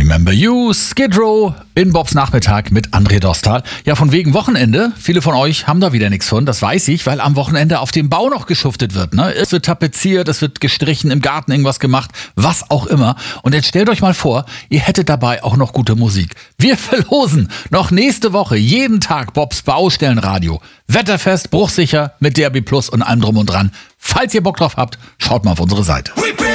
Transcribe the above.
Remember You, Skid Row in Bobs Nachmittag mit André Dostal. Ja, von wegen Wochenende. Viele von euch haben da wieder nichts von, das weiß ich, weil am Wochenende auf dem Bau noch geschuftet wird. Ne? Es wird tapeziert, es wird gestrichen, im Garten irgendwas gemacht, was auch immer. Und jetzt stellt euch mal vor, ihr hättet dabei auch noch gute Musik. Wir verlosen noch nächste Woche jeden Tag Bobs Baustellenradio. Wetterfest, bruchsicher, mit DRB Plus und allem drum und dran. Falls ihr Bock drauf habt, schaut mal auf unsere Seite.